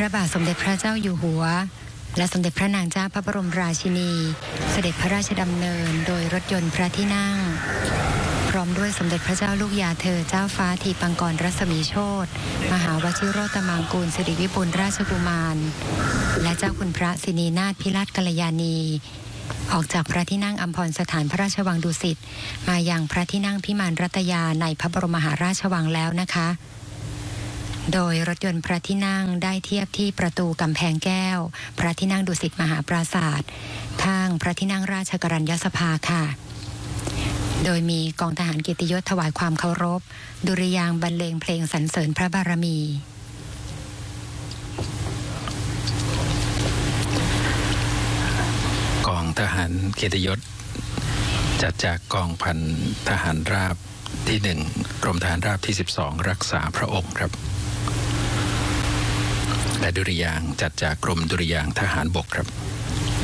ระบาทสมเด็จพระเจ้าอยู่หัวและสมเด็จพระนางเจ้าพระบรมราชินีเสด็จพระราชดำเนินโดยรถยนต์พระที่นั่งพร้อมด้วยสมเด็จพระเจ้าลูกยาเธอเจ้าฟ้าทีปังกรรัศมีโชติมหาวชิโรตมังกูลสิริวิบูลย์ราชกุมารและเจ้าคุณพระสินีนาถพิราชกัลยาณีออกจากพระที่นั่งอัมพรสถานพระราชวังดุสิตมายังพระที่นั่งพิมานรัตยาในพระบรมมหาราชวังแล้วนะคะโดยรถยนต์พระที่นั่งได้เทียบที่ประตูกำแพงแก้วพระที่นั่งดุสิตมหาปราสาทข้างพระที่นั่งราชกรัญญสภาค่ะโดยมีกองทหารเกียรติยศถวายความเคารพดุริยางค์บรรเลงเพลงสรรเสริญพระบารมีกองทหารเกียรติยศจัดจากกองพันทหารราบที่1กรมทหารราบที่12รักษาพระองค์ครับและดุริยางค์จัดจากกรมดุริยางค์ทหารบกครับ